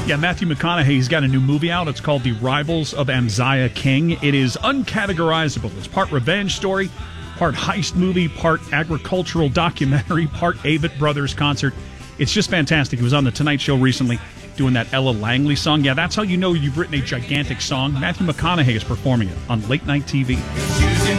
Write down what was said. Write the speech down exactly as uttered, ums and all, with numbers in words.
Yeah, Matthew McConaughey's got a new movie out. It's called The Rivals of Amaziah King. It is uncategorizable. It's part revenge story, part heist movie, part agricultural documentary, part Avett Brothers concert. It's just fantastic. He was on The Tonight Show recently doing that Ella Langley song. Yeah, that's how you know you've written a gigantic song. Matthew McConaughey is performing it on late night T V.